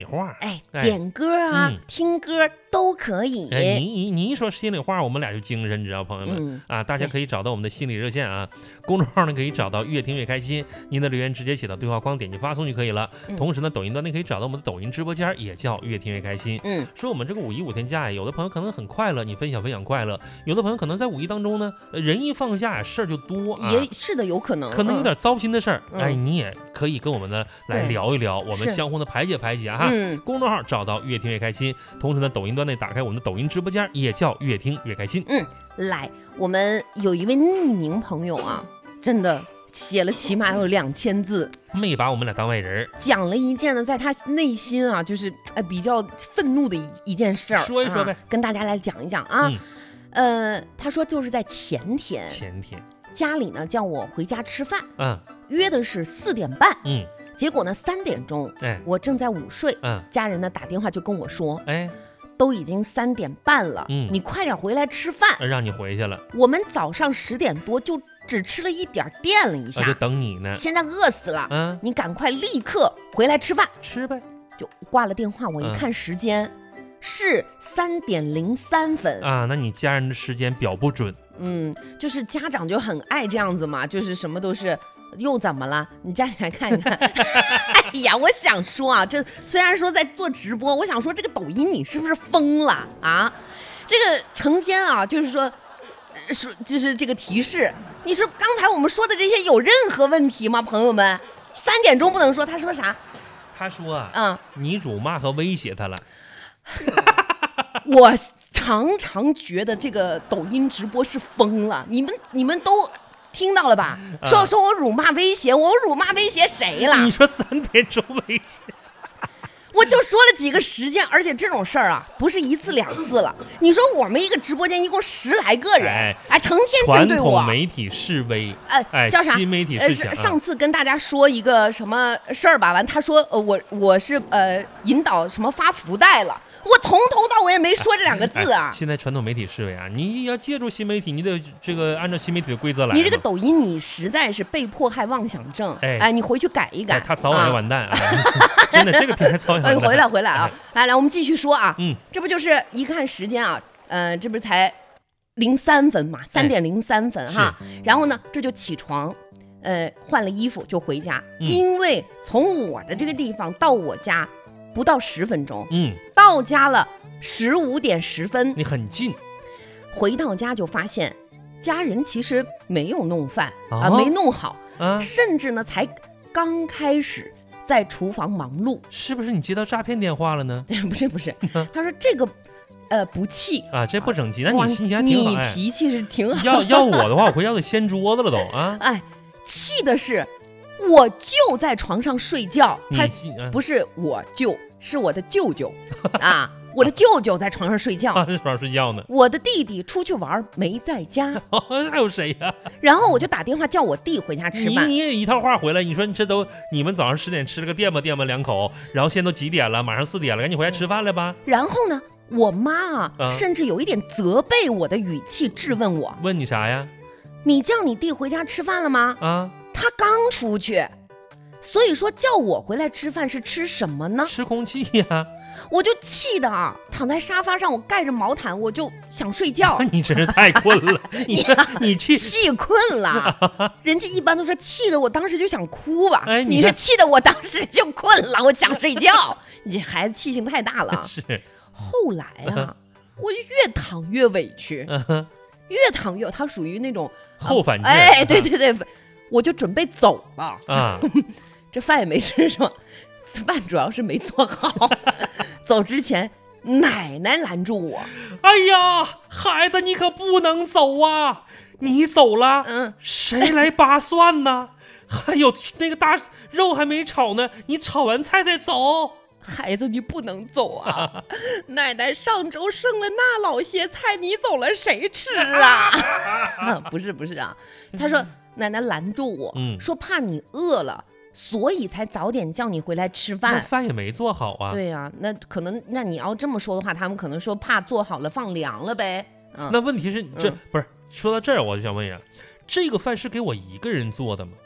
话， 点歌啊，听歌都可以。 你一说心里话，我们俩就精神，你知道，朋友们啊，大家可以找到我们的心理热线啊，公众号呢可以找到越听越开心，您的留言直接写到对话框，点击发送就可以了。同时呢，抖音端内可以找到我们的抖音直播间，也叫越听越开心。说我们这个5.1 5天假呀，有的朋友可能很快乐，你分享快乐；有的朋友可能在5.1当中呢，人一放假事儿就多啊， 也是的，有可能有点糟心的事儿。你也可以跟我们呢来聊一聊，我们相互的排解哈。公众号找到越听越开心，同时呢，抖音端内打开我们的抖音直播间，也叫越听越开心。 来，我们有一位匿名朋友啊，真的写了起码有2000字， 没把我们俩当外人， 讲了一件呢，在他内心啊，就是比较愤怒的一件事儿， 说一说呗， 跟大家来讲一讲啊。他说就是在前天家里呢叫我回家吃饭，约的是4点半，结果呢3点钟，我正在午睡，家人呢打电话就跟我说，都已经3点半了，你快点回来吃饭， 让你回去了。 我们早上10点多就只吃了一点，垫了一下， 就等你呢。 现在饿死了，你赶快立刻回来吃饭， 吃呗。 就挂了电话，我一看时间，是3点03分啊。那你家人的时间表不准。 就是家长就很爱这样子嘛，就是什么都是。又怎么了？你站起来看一看。哎呀，我想说啊，这虽然说在做直播，我想说这个抖音你是不是疯了啊？这个成天啊，就是说就是这个提示，你说刚才我们说的这些有任何问题吗？朋友们，3点钟不能说，他说啥？ 他说你辱骂和威胁他了。 我常常觉得这个抖音直播是疯了，你们都。听到了吧？说我辱骂威胁，我辱骂威胁谁了？ 你说3点钟威胁， 我就说了几个时间，而且这种事儿啊，不是1次2次了。你说我们一个直播间一共10来个人，成天针对我。 传统媒体示威， 叫啥？ 新媒体示强。 上次跟大家说一个什么事儿吧，完他说我是引导什么发福袋了。我从头到尾也没说这2个字啊！ 现在传统媒体示威啊，你要借助新媒体，你得这个按照新媒体的规则来。 你这个抖音，你实在是被迫害妄想症，你回去改一改。 他早晚要完蛋啊！真的，这个平台早晚完蛋。回来啊！来，我们继续说啊。这不就是一看时间啊，这不是才03分嘛，3点03分哈。然后呢，这就起床，换了衣服就回家，因为从我的这个地方到我家。不到10分钟，到家了15点10分， 你很近。 回到家就发现家人其实没有弄饭没弄好甚至呢才刚开始在厨房忙碌。 是不是你接到诈骗电话了呢？ 不是，他说这个不气啊，这不整齐。那你心情还挺好， 你脾气是挺好。 要我的话，我会要给掀桌子了都啊！ 气的是。我就在床上睡觉，他不是我舅，是我的舅舅啊！我的舅舅在床上睡觉， 在床上睡觉呢。 我的弟弟出去玩没在家， 还有谁呀？ 然后我就打电话叫我弟回家吃饭。 你也一套话回来，你说你们早上10点吃了个垫吧2口，然后现在都几点了？马上4点了，赶紧回来吃饭了吧。 然后呢，我妈甚至有一点责备我的语气质问我， 问你啥呀？ 你叫你弟回家吃饭了吗？他刚出去，所以说叫我回来吃饭是吃什么呢？ 吃空气呀！ 我就气的躺在沙发上，我盖着毛毯，我就想睡觉。 你真是太困了，你气困了。人家一般都说气的，我当时就想哭吧。你是气的，我当时就困了，我想睡觉。你这孩子气性太大了。 是。 后来我就越躺越委屈，越躺越，他属于那种后反劲。 对。我就准备走了这饭也没吃是吧？饭主要是没做好。走之前，奶奶拦住我：“ 哎呀，孩子，你可不能走啊！你走了，谁来扒蒜呢？还有那个大肉还没炒呢，你炒完菜再走。” 孩子，你不能走啊！奶奶上周剩了那老些菜，你走了谁吃啊？不是啊，他说。奶奶拦住我，说怕你饿了，所以才早点叫你回来吃饭。 那饭也没做好啊。 对呀，那可能，那你要这么说的话，他们可能说怕做好了放凉了呗。 那问题是，这不是说到这儿，我就想问一下，这个饭是给我一个人做的吗？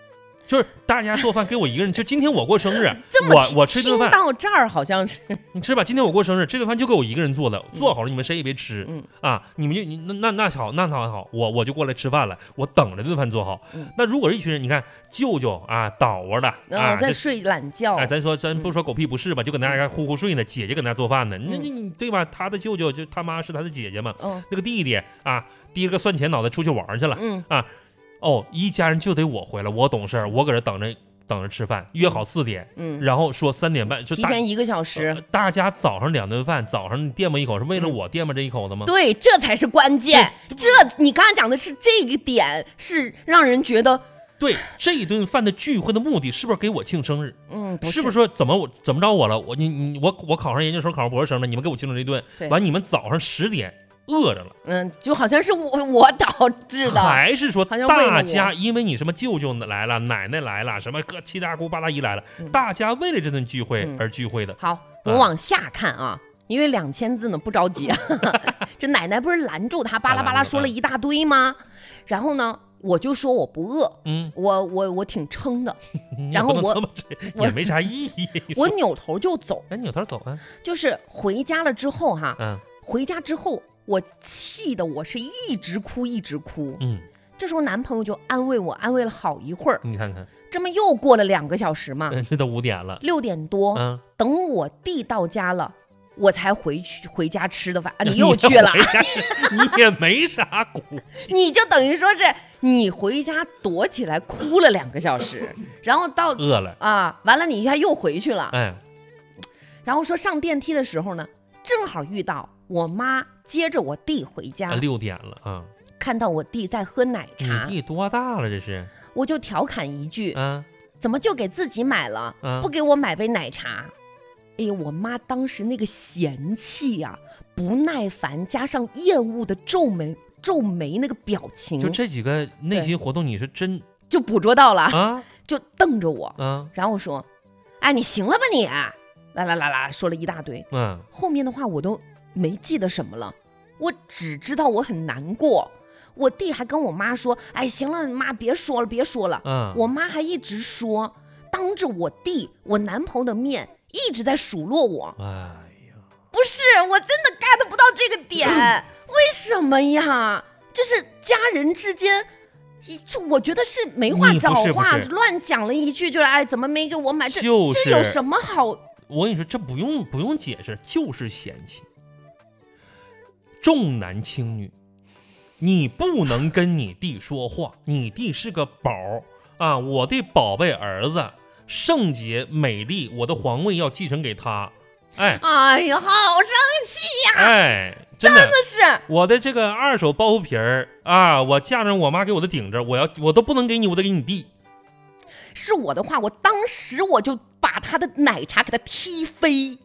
就是大家做饭给我一个人，就今天我过生日，我吃顿饭到这儿好像是你吃吧，今天我过生日，这顿饭就给我一个人做的，做好了你们谁也别吃，你们就那好，我就过来吃饭了，我等着这顿饭做好。那如果是一群人，你看舅舅啊倒着的在睡懒觉， 咱不说狗屁不是吧，就搁那儿呼呼睡呢，姐姐搁那做饭呢，你对吧？他的舅舅就他妈是他的姐姐嘛，那个弟弟啊提了个蒜钱脑袋出去玩去了，一家人就得我回来，我懂事儿，我搁这等着吃饭，约好4点，然后说3点半，就提前1个小时， 大家早上2顿饭，早上你垫吧一口，是为了我垫吧这一口的吗？ 对，这才是关键。你刚才讲的是这个点，是让人觉得。 对，这一顿饭的聚会的目的是不是给我庆生日？ 不是， 是不是说怎么着我了？我考上研究生，考上博士生了，你们给我庆生这顿，完你们早上10点饿着了， 就好像是我导致的， 还是说大家因为你什么舅舅来了，奶奶来了，什么各七大姑八大姨来了，大家为了这顿聚会而聚会的。 好，我往下看啊，因为2000字呢不着急啊，这奶奶不是拦住他巴拉巴拉说了一大堆吗？然后呢？我就说我不饿，我挺撑的，然后也没啥意义， 我扭头就走， 扭头走啊， 就是回家了之后哈，回家之后我气的我是一直哭，这时候男朋友就安慰我，安慰了好一会儿， 你看看， 这么又过了2个小时嘛， 这都5点了 ，6点多，等我弟到家了。我才回家吃的饭啊！你又去了， 你也没啥骨气， 你就等于说是你回家躲起来哭了2个小时，然后到饿了啊，完了你一下又回去了，然后说上电梯的时候呢，正好遇到我妈接着我弟回家 ，6点了啊， 看到我弟在喝奶茶， 你弟多大了这是？ 我就调侃一句，怎么就给自己买了，不给我买杯奶茶？哎呀，我妈当时那个嫌弃呀、不耐烦加上厌恶的皱眉那个表情， 就这几个内心活动，你是真就捕捉到了啊， 就瞪着我，然后说：“哎，你行了吧你？”啦，说了一大堆，后面的话我都没记得什么了，我只知道我很难过。我弟还跟我妈说：“哎，行了，妈，别说了。”我妈还一直说，当着我弟、我男朋友的面。一直在数落我， 哎呀， 不是，我真的 get 不到这个点，为什么呀？就是家人之间，我觉得是没话找话，乱讲了一句，就是哎，怎么没给我买？这有什么好？ 我跟你说，这不用解释，就是嫌弃，重男轻女，你不能跟你弟说话，你弟是个宝啊，我的宝贝儿子。圣洁美丽，我的皇位要继承给他，哎呀，好生气呀！ 真的是我的这个2手包袱皮儿啊，我嫁着我妈给我的顶着，我都不能给你，我得给你弟。 是我的话，我当时我就把他的奶茶给他踢飞。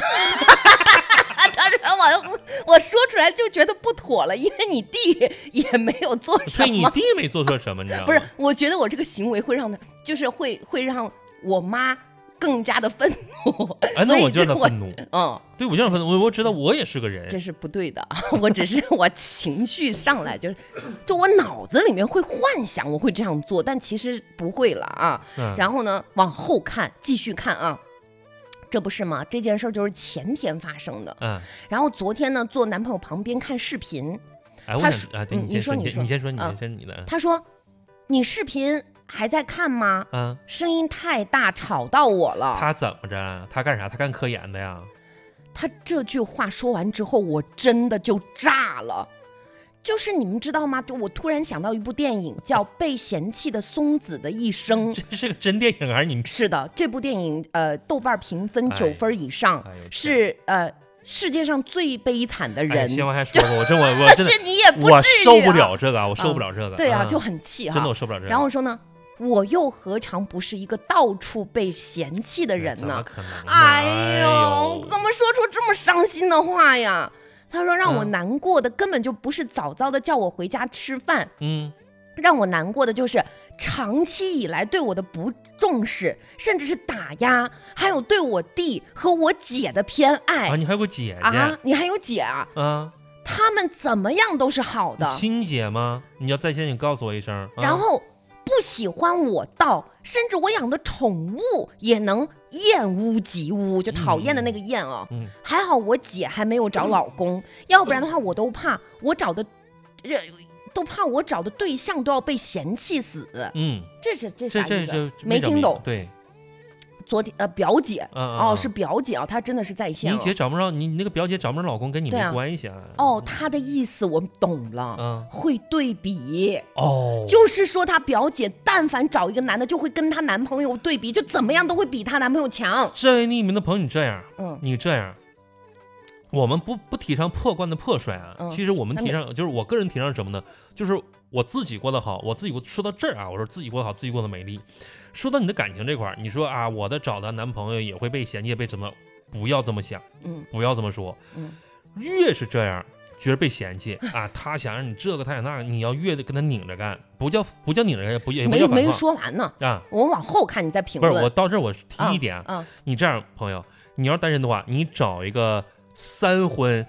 当时我说出来就觉得不妥了，因为你弟也没有做什么， 对，你弟没做错什么，你知道吗？ 不是，我觉得我这个行为会让他，就是会让我妈更加的愤怒。 那我就让他愤怒，对，我就让他愤怒。我知道我也是个人， 这是不对的。我只是我情绪上来，就我脑子里面会幻想我会这样做，但其实不会了啊。然后呢，往后看，继续看啊。这不是吗？这件事就是前天发生的。然后昨天呢，坐男朋友旁边看视频。他说：“你说，你先说， 你的。” 他说：“你视频还在看吗？声音太大，吵到我了。” 他怎么着？他干啥？他干科研的呀？ 他这句话说完之后，我真的就炸了。就是你们知道吗？就我突然想到一部电影，叫《被嫌弃的松子的一生》。 这是个真电影还是你？ 是的，这部电影豆瓣评分9分以上，是世界上最悲惨的人。 先往下说吧，我真的， 这你也不至于， 我受不了这个，我受不了这个。 对啊，就很气哈， 真的我受不了这个。 然后说呢，我又何尝不是一个到处被嫌弃的人呢？ 怎么可能？ 哎呦，怎么说出这么伤心的话呀？他说让我难过的根本就不是早早的叫我回家吃饭，让我难过的就是长期以来对我的不重视，甚至是打压，还有对我弟和我姐的偏爱。 你还有个姐姐啊？你还有姐啊？他们怎么样都是好的。 亲姐吗？你要在线，你告诉我一声。 然后不喜欢我到甚至我养的宠物也能厌恶极恶，就讨厌的那个厌啊。还好我姐还没有找老公，要不然的话我都怕我找的对象都要被嫌弃死。这啥意思？没听懂。 对。 昨天表姐是表姐啊，她真的是在线。 你姐找不着，你那个表姐找不着老公跟你没关系啊。 她的意思我懂了，会对比。就是说她表姐但凡找一个男的，就会跟她男朋友对比，就怎么样都会比她男朋友强。 这位匿名的朋友，你这样，你这样，我们不提倡破罐子破摔啊。其实我们提倡，就是我个人提倡什么呢？就是我自己过得好，说到这儿啊，我说自己过得好，自己过得美丽。说到你的感情这块，你说啊，我的找的男朋友也会被嫌弃，被怎么？不要这么想，不要这么说，越是这样觉得被嫌弃啊，他想让你这个他想那个，你要越跟他拧着干，不叫拧着干，也不叫反抗。 没说完呢啊！我往后看你再评论。 不是，我到这儿我提一点你这样朋友，你要是单身的话，你找一个3婚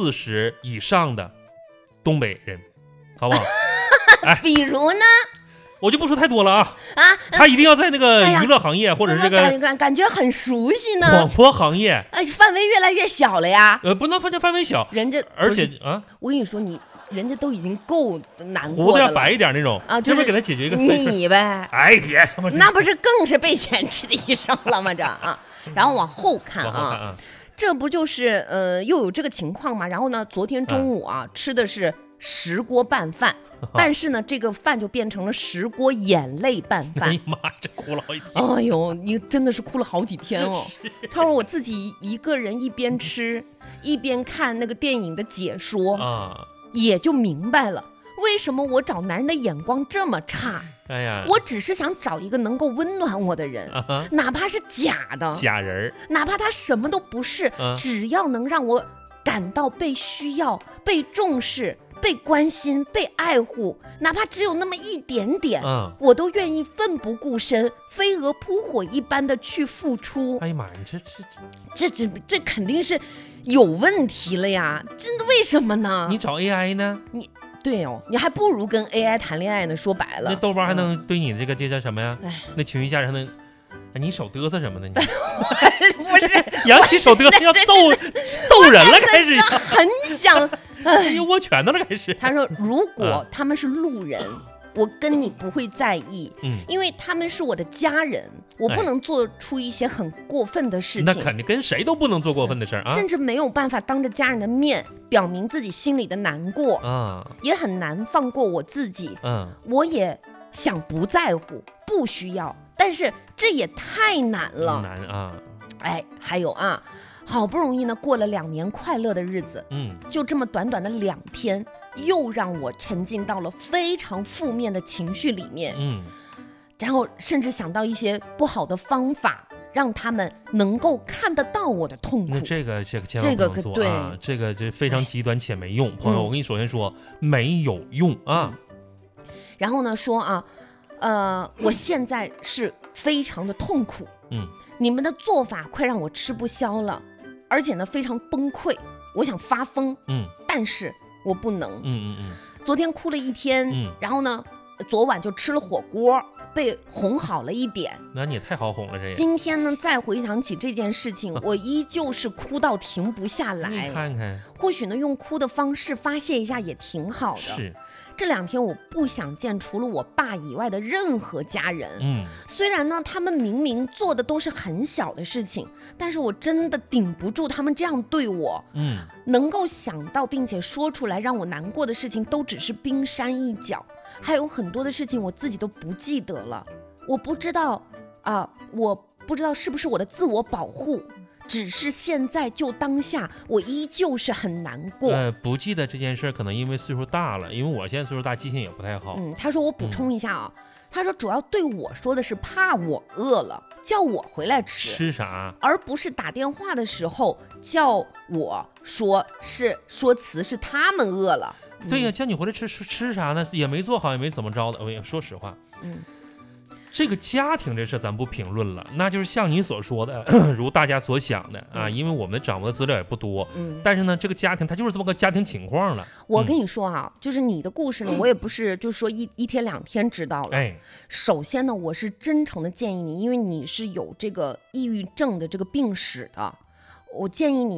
40以上的东北人，好不好？ 比如呢？ 我就不说太多了啊！他一定要在那个娱乐行业，或者是这个感觉很熟悉呢。 广播行业， 范围越来越小了呀。 不能范围小， 人家而且我跟你说，人家都已经够难过的了， 胡子要白一点那种啊， 就是给他解决一个你呗。 别这么， 那不是更是被嫌弃的一生了吗？这啊，然后往后看啊，这不就是又有这个情况吗？然后呢，昨天中午吃的是10锅拌饭。但是呢，这个饭就变成了10锅眼泪拌饭。 哎呀妈，这哭了好几天。 哎呦，你真的是哭了好几天哦。他说我自己一个人一边吃一边看那个电影的解说也就明白了为什么我找男人的眼光这么差。 哎呀， 我只是想找一个能够温暖我的人，哪怕是假的假人， 哪怕他什么都不是，只要能让我感到被需要、被重视。被关心、被爱护，哪怕只有那么一点点，我都愿意奋不顾身、飞蛾扑火一般的去付出。 哎呀妈呀， 这肯定是有问题了呀！真的为什么呢？ 你找 AI 呢？ 对哦，你还不如跟 AI 谈恋爱呢。说白了， 那豆包还能对你这叫什么呀？那情绪价值还能。你手嘚瑟什么呢？你不是扬起手嘚瑟要揍人了，开始很想握拳头了，开始。 他说，如果他们是路人，我跟你不会在意，因为他们是我的家人，我不能做出一些很过分的事情。 那肯定跟谁都不能做过分的事啊， 甚至没有办法当着家人的面表明自己心里的难过也很难放过我自己我也想不在乎，不需要。但是这也太难了， 难啊！ 还有好不容易呢过了2年快乐的日子，就这么短短的2天，又让我沉浸到了非常负面的情绪里面，然后甚至想到一些不好的方法，让他们能够看得到我的痛苦。 那这个千万不能做啊！这个就非常极端且没用，朋友，我跟你首先说没有用啊。 然后呢说我现在是非常的痛苦，你们的做法快让我吃不消了，而且呢非常崩溃，我想发疯，但是我不能，昨天哭了1天，然后呢昨晚就吃了火锅，被哄好了一点。 那你也太好哄了，这今天呢再回想起这件事情，我依旧是哭到停不下来。 你看看， 或许呢用哭的方式发泄一下也挺好的。 是。 这2天我不想见除了我爸以外的任何家人，虽然呢他们明明做的都是很小的事情，但是我真的顶不住他们这样对我，能够想到并且说出来让我难过的事情都只是冰山一角，还有很多的事情我自己都不记得了。我不知道是不是我的自我保护，只是现在就当下我依旧是很难过。 不记得这件事可能因为岁数大了，因为我现在岁数大，记性也不太好。 他说我补充一下他说主要对我说的是怕我饿了叫我回来吃啥， 而不是打电话的时候叫我说辞是他们饿了。 对呀，叫你回来吃啥呢？也没做好，也没怎么着的。说实话， 这个家庭这事咱不评论了，那就是像你所说的，如大家所想的啊，因为我们掌握的资料也不多，但是呢，这个家庭它就是这么个家庭情况了。 我跟你说啊，就是你的故事呢，我也不是就是说一天两天知道了。首先呢，我是真诚的建议你，因为你是有这个抑郁症的这个病史的，我建议你